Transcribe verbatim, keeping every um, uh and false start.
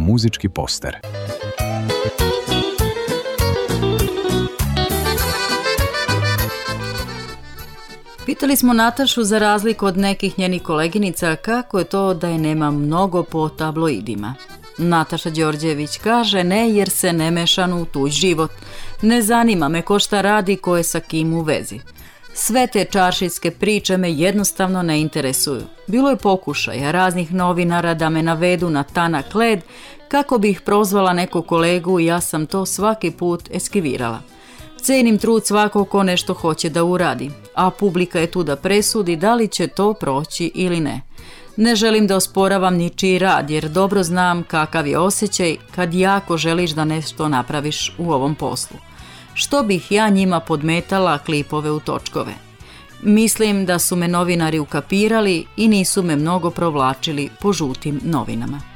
muzički poster. Pitali smo Natašu, za razliku od nekih njenih koleginica, kako je to da je nema mnogo po tabloidima. Nataša Đorđević kaže ne, jer se ne mešam u tuđ život. Ne zanima me ko šta radi, ko je sa kim u vezi. Sve te čaršijske priče me jednostavno ne interesuju. Bilo je pokušaja raznih novinara da me navedu na tanak led kako bih prozvala neku kolegu i ja sam to svaki put eskivirala. Cenim trud svakog ko nešto hoće da uradi, a publika je tu da presudi da li će to proći ili ne. Ne želim da osporavam ničiji rad, jer dobro znam kakav je osjećaj kad jako želiš da nešto napraviš u ovom poslu. Što bih ja njima podmetala klipove u točkove? Mislim da su me novinari ukapirali i nisu me mnogo provlačili po žutim novinama.